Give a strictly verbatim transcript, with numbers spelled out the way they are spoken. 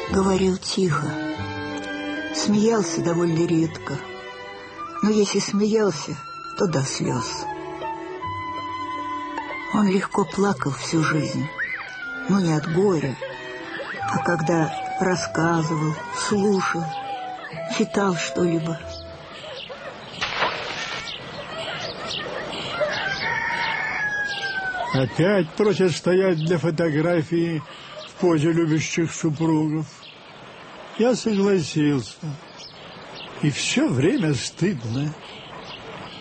Говорил тихо, смеялся довольно редко, но если смеялся, то до слез. Он легко плакал всю жизнь, но не от горя, а когда рассказывал, слушал, читал что-либо. Опять просят стоять для фотографии в позе любящих супругов. Я согласился. И все время стыдно.